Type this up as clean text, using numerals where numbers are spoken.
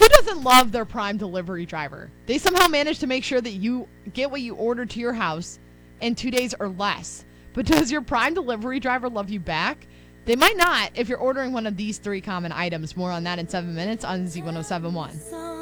Who doesn't love their Prime delivery driver? They somehow manage to make sure that you get what you ordered to your house in 2 days or less. But does your Prime delivery driver love you back? They might not if you're ordering one of these 3 common items. More on that in 7 minutes on Z1071.